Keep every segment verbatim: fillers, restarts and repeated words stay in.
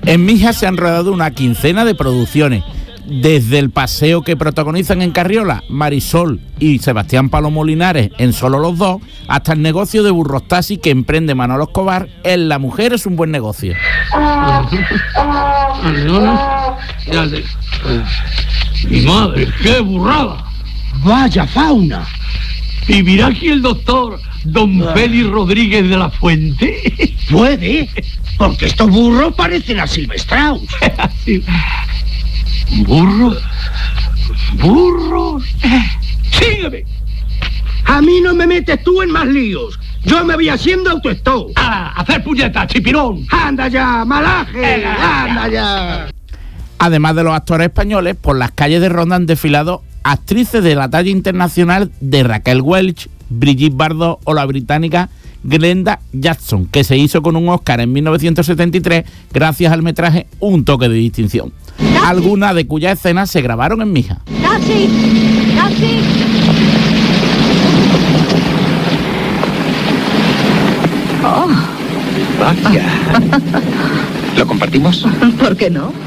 En Mija se han rodado una quincena de producciones, desde el paseo que protagonizan en Carriola Marisol y Sebastián Palomo Linares en Solo los dos, hasta el negocio de burros taxi que emprende Manolo Escobar en La mujer es un buen negocio. Mi madre, qué burrada. Vaya fauna. ¿Vivirá aquí el doctor Don Félix Rodríguez de la Fuente? Puede, porque estos burros parecen asilvestrados. ¿Burros? ¿Burros? ¡Sígueme! A mí no me metes tú en más líos. Yo me voy haciendo autostop. ¡Ah! ¡Hacer puñetas, chipirón! ¡Anda ya, malaje! ¡Anda ya! Además de los actores españoles, por las calles de Ronda han desfilado actrices de la talla internacional de Raquel Welch, Brigitte Bardot o la británica Glenda Jackson, que se hizo con un Oscar en mil novecientos setenta y tres gracias al metraje Un toque de distinción. Algunas de cuyas escenas se grabaron en Mija. ¡Taxi! ¡Taxi! Oh. Vaya. ¿Lo compartimos? ¿Por qué no?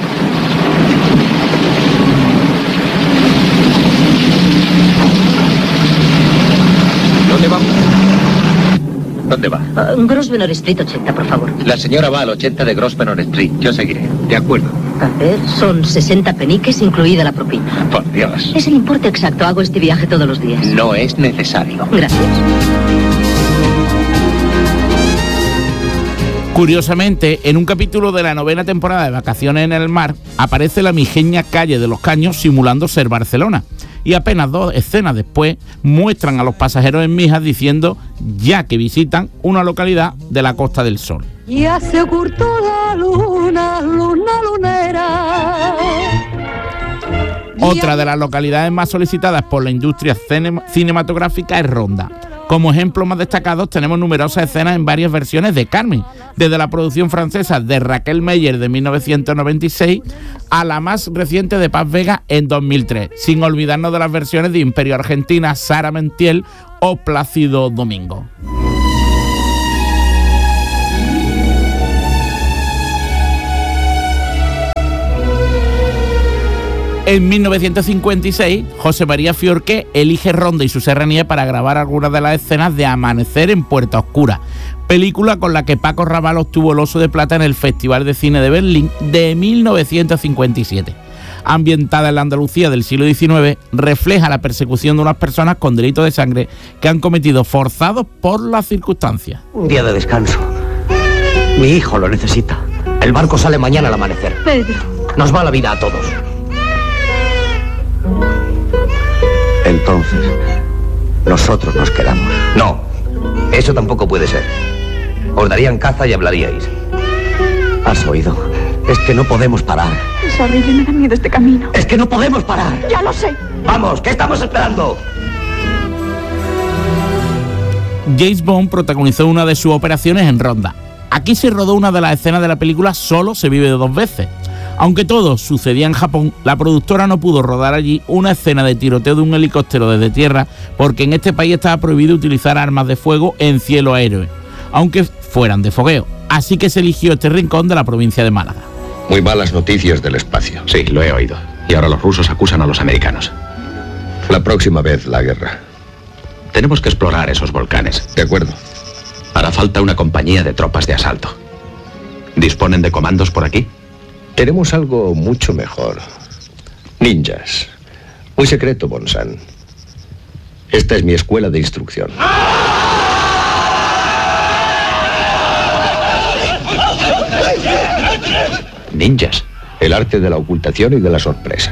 ¿Dónde vamos? ¿Dónde va? Uh, Grosvenor Street ochenta, por favor. La señora va al ochenta de Grosvenor Street. Yo seguiré. De acuerdo. A ver, son sesenta peniques, incluida la propina. Por Dios. Es el importe exacto. Hago este viaje todos los días. No es necesario. Gracias. Curiosamente, en un capítulo de la novena temporada de Vacaciones en el Mar, aparece la mijeña calle de Los Caños simulando ser Barcelona. Y apenas dos escenas después muestran a los pasajeros en Mijas diciendo ya que visitan una localidad de la Costa del Sol. Ya se ocultó la luna, luna lunera. Otra de las localidades más solicitadas por la industria cine- cinematográfica es Ronda. Como ejemplos más destacados tenemos numerosas escenas en varias versiones de Carmen, desde la producción francesa de Raquel Meyer de mil novecientos noventa y seis a la más reciente de Paz Vega en dos mil tres, sin olvidarnos de las versiones de Imperio Argentina, Sara Montiel o Plácido Domingo. En mil novecientos cincuenta y seis, José María Fiorqué elige Ronda y su serranía para grabar algunas de las escenas de Amanecer en Puerta Oscura, película con la que Paco Rabanne obtuvo el Oso de Plata en el Festival de Cine de Berlín de mil novecientos cincuenta y siete. Ambientada en la Andalucía del siglo diecinueve, refleja la persecución de unas personas con delitos de sangre que han cometido forzados por las circunstancias. Un día de descanso. Mi hijo lo necesita. El barco sale mañana al amanecer. Pedro. Nos va la vida a todos. Entonces, nosotros nos quedamos. No, eso tampoco puede ser. Os darían caza y hablaríais. ¿Has oído? Es que no podemos parar. Es horrible, me da miedo este camino. Es que no podemos parar. Ya lo sé. Vamos, ¿qué estamos esperando? James Bond protagonizó una de sus operaciones en Ronda. Aquí se rodó una de las escenas de la película Solo se vive dos veces. Aunque todo sucedía en Japón, la productora no pudo rodar allí una escena de tiroteo de un helicóptero desde tierra porque en este país estaba prohibido utilizar armas de fuego en cielo aéreo, aunque fueran de fogueo. Así que se eligió este rincón de la provincia de Málaga. Muy malas noticias del espacio. Sí, lo he oído. Y ahora los rusos acusan a los americanos. La próxima vez la guerra. Tenemos que explorar esos volcanes. De acuerdo. Hará falta una compañía de tropas de asalto. ¿Disponen de comandos por aquí? Tenemos algo mucho mejor. Ninjas. Muy secreto, Bonsan. Esta es mi escuela de instrucción. Ninjas. El arte de la ocultación y de la sorpresa.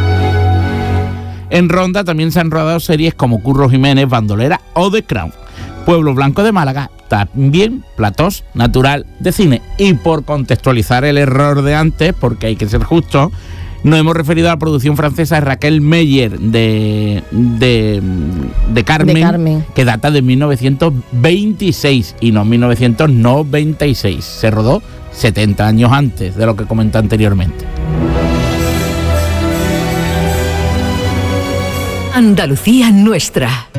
En Ronda también se han rodado series como Curro Jiménez, Bandolera o The Crown. Pueblo Blanco de Málaga, también platós natural de cine. Y por contextualizar el error de antes, porque hay que ser justo, nos hemos referido a la producción francesa de Raquel Meyer de, de, de, Carmen, de Carmen, que data de mil novecientos veintiséis y no mil novecientos noventa y seis. Se rodó setenta años antes de lo que comenté anteriormente. Andalucía nuestra.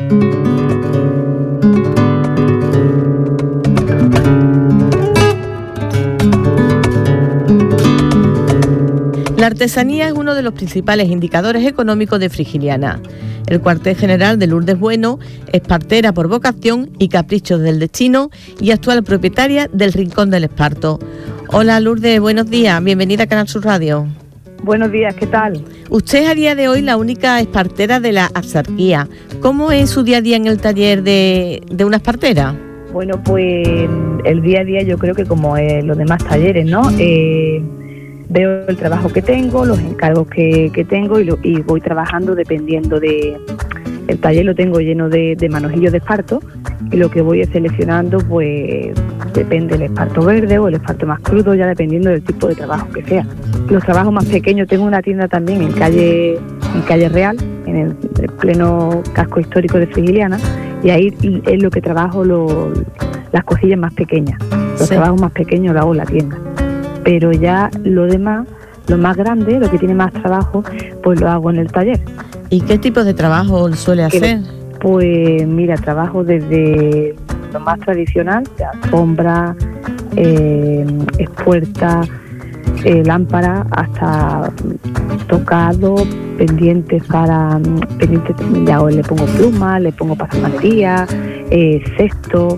La artesanía es uno de los principales indicadores económicos de Frigiliana. El cuartel general de Lourdes Bueno es partera por vocación y caprichos del destino y actual propietaria del Rincón del Esparto. Hola Lourdes, buenos días, bienvenida a Canal Sur Radio. Buenos días, ¿qué tal? Usted es a día de hoy la única espartera de la Axarquía. ¿Cómo es su día a día en el taller de, de una espartera? Bueno, pues el día a día yo creo que como eh, los demás talleres, ¿no? Eh, veo el trabajo que tengo, los encargos que, que tengo y, lo, y voy trabajando dependiendo de... El taller lo tengo lleno de, de manojillos de esparto y lo que voy es seleccionando, pues depende del esparto verde o el esparto más crudo, ya dependiendo del tipo de trabajo que sea. Los trabajos más pequeños, tengo una tienda también en calle en calle Real, en el, el pleno casco histórico de Frigiliana, y ahí es lo que trabajo lo, las cosillas más pequeñas. Los sí. trabajos más pequeños lo hago en la tienda. Pero ya lo demás, lo más grande, lo que tiene más trabajo, pues lo hago en el taller. ¿Y qué tipo de trabajo suele hacer? Pues mira, trabajo desde lo más tradicional, de alfombra, eh, espuerta, eh, lámpara, hasta tocado, pendientes para pendientes, ya le pongo plumas, le pongo pasamanería, eh, cesto,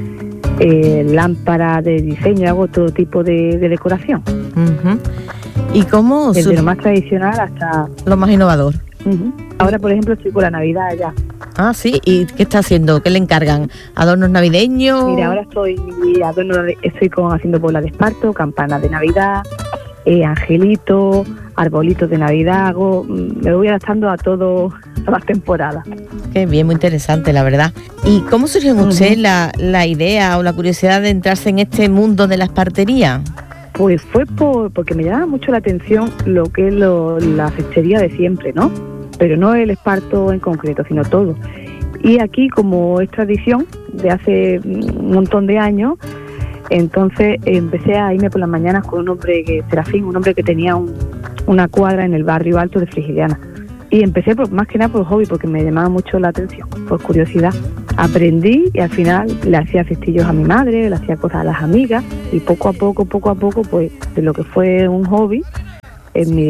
eh, lámpara de diseño, hago todo tipo de, de decoración. Uh-huh. ¿Y cómo? Desde su... lo más tradicional hasta lo más innovador. Uh-huh. Ahora, por ejemplo, estoy con la Navidad ya. Ah, sí. ¿Y qué está haciendo? ¿Qué le encargan? ¿Adornos navideños? Mira, ahora estoy adorno, estoy con, haciendo bolas de esparto, campanas de Navidad, eh, angelitos, arbolitos de Navidad. Hago, me voy adaptando a todo, a las temporadas. Qué bien, muy interesante, la verdad. ¿Y cómo surgió en usted uh-huh. la, la idea o la curiosidad de entrarse en este mundo de la espartería? Pues fue por, porque me llamaba mucho la atención lo que es lo, la cestería de siempre, ¿no? Pero no el esparto en concreto, sino todo. Y aquí, como es tradición de hace un montón de años, entonces empecé a irme por las mañanas con un hombre, que Serafín, un hombre que tenía un, una cuadra en el barrio alto de Frigiliana. Y empecé por, más que nada por hobby, porque me llamaba mucho la atención, por curiosidad. Aprendí y al final le hacía festillos a mi madre, le hacía cosas a las amigas, y poco a poco, poco a poco, pues de lo que fue un hobby, en mi...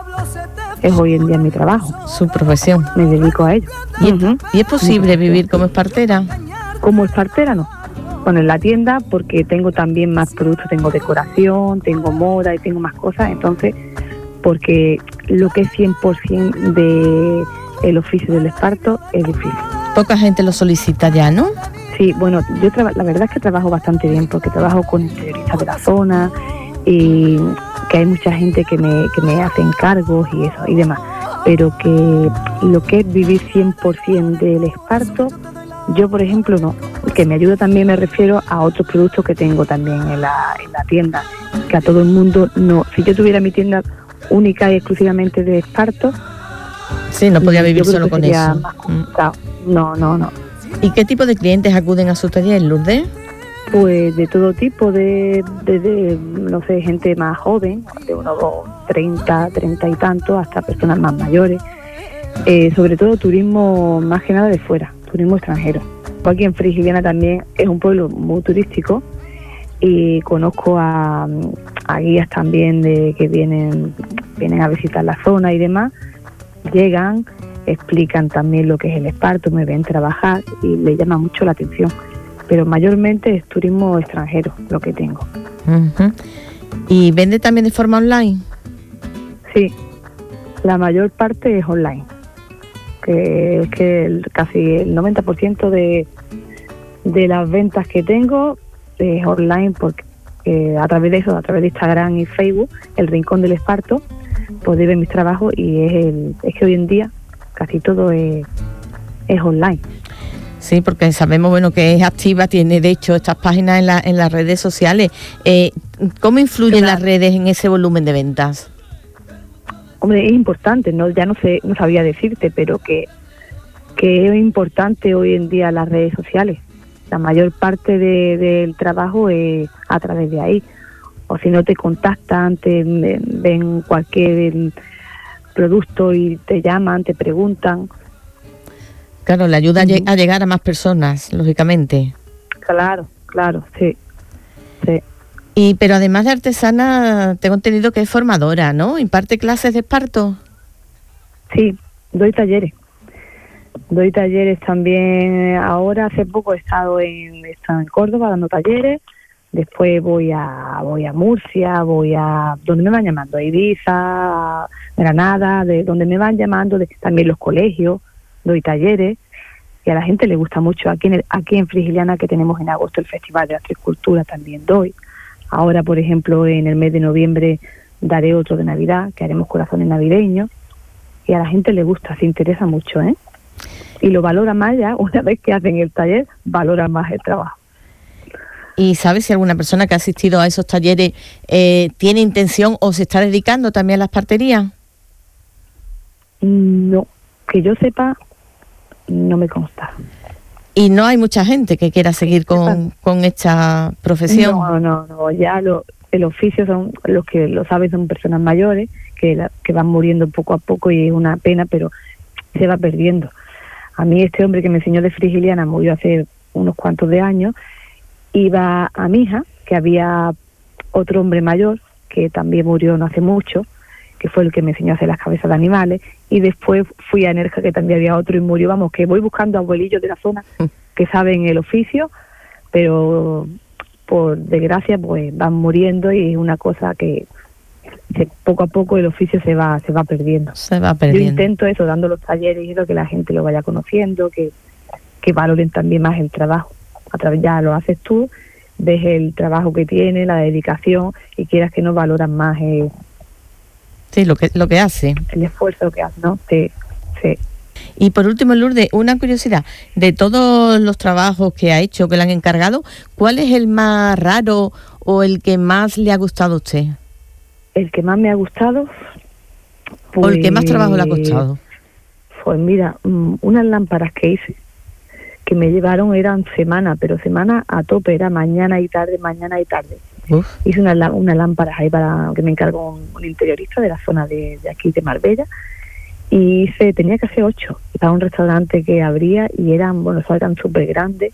es hoy en día mi trabajo. Su profesión. Me dedico a ello. ¿Y, uh-huh. ¿Y es posible vivir como espartera? Como espartera no. Bueno, en la tienda, porque tengo también más productos, tengo decoración, tengo moda y tengo más cosas, entonces, porque lo que es cien por ciento de el oficio del esparto es difícil. Poca gente lo solicita ya, ¿no? Sí, bueno, yo traba, la verdad es que trabajo bastante bien, porque trabajo con interioristas de la zona y que hay mucha gente que me, que me hace encargos y eso y demás, pero que lo que es vivir cien por ciento del esparto, yo por ejemplo no, que me ayuda también, me refiero a otros productos que tengo también en la, en la tienda, que a todo el mundo no, si yo tuviera mi tienda única y exclusivamente de esparto, sí, no podría vivir solo con eso. No, no, no. ¿Y qué tipo de clientes acuden a su taller, Lourdes? Pues de todo tipo, de, de, de, no sé, gente más joven, de unos treinta, treinta y tantos, hasta personas más mayores. Eh, sobre todo turismo más que nada de fuera, turismo extranjero. Aquí en Frigiliana también es un pueblo muy turístico y conozco a, a guías también de que vienen, vienen a visitar la zona y demás. Llegan, explican también lo que es el esparto, me ven trabajar y les llama mucho la atención. Pero mayormente es turismo extranjero lo que tengo. Uh-huh. ¿Y vende también de forma online? Sí, la mayor parte es online, que es que el, casi el noventa por ciento de, de las ventas que tengo es online, porque eh, a través de eso, a través de Instagram y Facebook, el Rincón del Esparto, pues ver mis trabajos y es, el, es que hoy en día casi todo es, es online. Sí, porque sabemos bueno que es activa, tiene de hecho estas páginas en, la, en las redes sociales. Eh, ¿Cómo influyen claro. las redes en ese volumen de ventas? Hombre, es importante, no ya no sé, no sabía decirte, pero que, que es importante hoy en día las redes sociales. La mayor parte de, del trabajo es a través de ahí. O si no te contactan, te ven cualquier producto y te llaman, te preguntan. Claro, le ayuda uh-huh. a llegar a más personas, lógicamente. Claro, claro, sí, sí. Y pero además de artesana, tengo entendido que es formadora, ¿no? ¿Imparte clases de esparto? Sí, doy talleres. Doy talleres también. Ahora, hace poco he estado en, he estado en Córdoba dando talleres. Después voy a voy a Murcia, voy a donde me van llamando, a Ibiza, a Granada, de donde me van llamando, de, también los colegios, doy talleres. Y a la gente le gusta mucho. Aquí en, el, aquí en Frigiliana, que tenemos en agosto el Festival de las Tres Culturas, también doy. Ahora, por ejemplo, en el mes de noviembre daré otro de Navidad, que haremos corazones navideños. Y a la gente le gusta, se interesa mucho, ¿eh? Y lo valora más ya, una vez que hacen el taller, valora más el trabajo. ¿Y sabes si alguna persona que ha asistido a esos talleres eh, tiene intención o se está dedicando también a la espartería? No, que yo sepa, no me consta. ¿Y no hay mucha gente que quiera seguir con, con esta profesión? No, no, no, ya lo, el oficio son, los que lo saben son personas mayores, que, la, que van muriendo poco a poco y es una pena, pero se va perdiendo. A mí este hombre que me enseñó de Frigiliana murió hace unos cuantos de años. Iba a mi hija, que había otro hombre mayor, que también murió no hace mucho, que fue el que me enseñó a hacer las cabezas de animales, y después fui a Nerja, que también había otro y murió. Vamos, que voy buscando abuelillos de la zona que saben el oficio, pero por desgracia pues van muriendo y es una cosa que se, poco a poco el oficio se va se va perdiendo. Se va perdiendo. Yo intento eso, dando los talleres y eso, que la gente lo vaya conociendo, que, que valoren también más el trabajo. A través, ya lo haces tú, ves el trabajo que tiene, la dedicación, y quieras que no valoran más el, sí, lo que lo que hace. El esfuerzo que hace, ¿no? Sí, sí. Y por último, Lourdes, una curiosidad, de todos los trabajos que ha hecho, que le han encargado, ¿cuál es el más raro o el que más le ha gustado a usted? El que más me ha gustado... Pues, ¿o el que más trabajo le ha costado? Pues mira, unas lámparas que hice, que me llevaron eran semanas, pero semanas a tope, era mañana y tarde, mañana y tarde. Uf. Hice unas una lámparas ahí para que me encargó un, un interiorista de la zona de, de aquí de Marbella, y hice, tenía que hacer ocho para un restaurante que abría y eran, bueno, eran súper grandes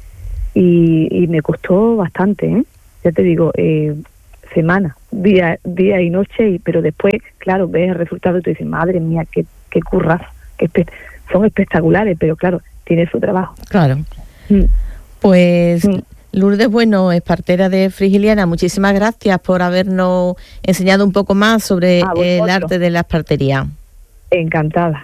y, y me costó bastante, ¿eh? Ya te digo, eh, semanas, día, día y noche, y, pero después, claro, ves el resultado y te dices, madre mía, qué, qué curras, qué espe son espectaculares, pero claro, tiene su trabajo. Claro. Mm. Pues mm. Lourdes Bueno, espartera de Frigiliana, muchísimas gracias por habernos enseñado un poco más sobre el arte de la espartería. Encantada.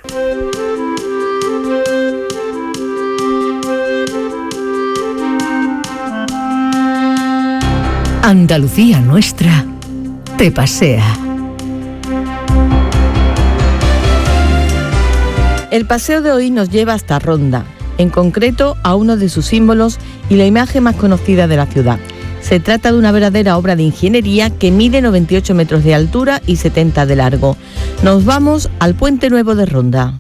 Andalucía Nuestra te pasea. El paseo de hoy nos lleva hasta Ronda, en concreto a uno de sus símbolos y la imagen más conocida de la ciudad. Se trata de una verdadera obra de ingeniería que mide noventa y ocho metros de altura y setenta de largo. Nos vamos al Puente Nuevo de Ronda.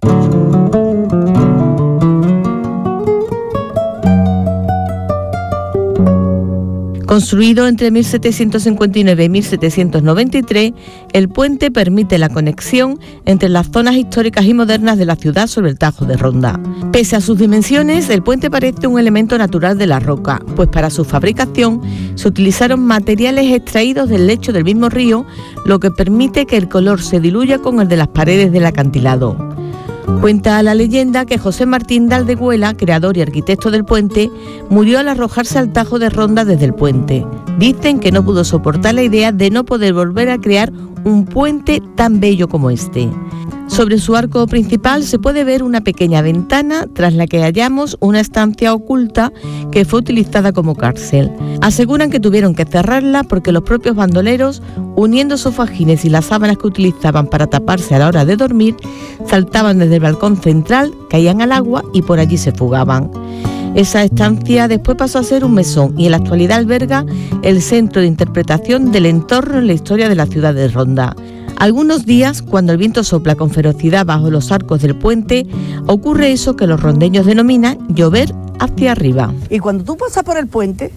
Construido entre mil setecientos cincuenta y nueve y mil setecientos noventa y tres, el puente permite la conexión entre las zonas históricas y modernas de la ciudad sobre el Tajo de Ronda. Pese a sus dimensiones, el puente parece un elemento natural de la roca, pues para su fabricación se utilizaron materiales extraídos del lecho del mismo río, lo que permite que el color se diluya con el de las paredes del acantilado. Cuenta la leyenda que José Martín de Aldehuela, creador y arquitecto del puente, murió al arrojarse al Tajo de Ronda desde el puente. Dicen que no pudo soportar la idea de no poder volver a crear un puente tan bello como este. Sobre su arco principal se puede ver una pequeña ventana tras la que hallamos una estancia oculta que fue utilizada como cárcel. Aseguran que tuvieron que cerrarla porque los propios bandoleros, uniendo sus fajines y las sábanas que utilizaban para taparse a la hora de dormir, saltaban desde el balcón central, caían al agua y por allí se fugaban. Esa estancia después pasó a ser un mesón y en la actualidad alberga el centro de interpretación del entorno en la historia de la ciudad de Ronda. Algunos días, cuando el viento sopla con ferocidad bajo los arcos del puente, ocurre eso que los rondeños denominan llover hacia arriba. Y cuando tú pasas por el puente,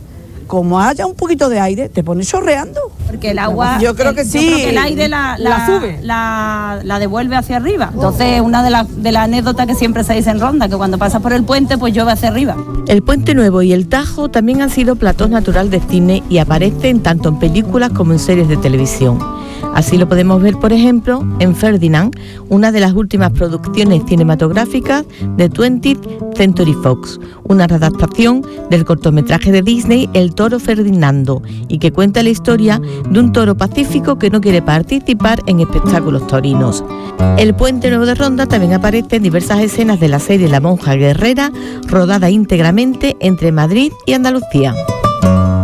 como haya un poquito de aire, te pones chorreando. Porque el agua, yo creo que el, sí, yo creo que el aire la, la, la sube, la, la devuelve hacia arriba. Entonces, una de las de la anécdotas que siempre se dice en Ronda, que cuando pasas por el puente, pues llueve hacia arriba. El Puente Nuevo y el Tajo también han sido platós natural de cine y aparecen tanto en películas como en series de televisión. Así lo podemos ver, por ejemplo, en Ferdinand, una de las últimas producciones cinematográficas de twentieth Century Fox, una readaptación del cortometraje de Disney El toro Ferdinando, y que cuenta la historia de un toro pacífico que no quiere participar en espectáculos taurinos. El Puente Nuevo de Ronda también aparece en diversas escenas de la serie La monja guerrera, rodada íntegramente entre Madrid y Andalucía.